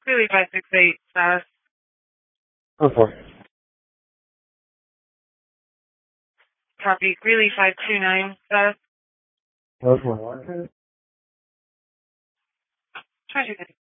Greeley 568 status. 4. Copy. Greeley 529 status. 4. Try to get